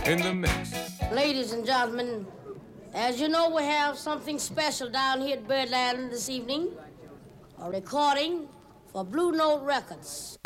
in the mix. Ladies and gentlemen, as you know, we have something special down here at Birdland this evening. A recording for Blue Note Records.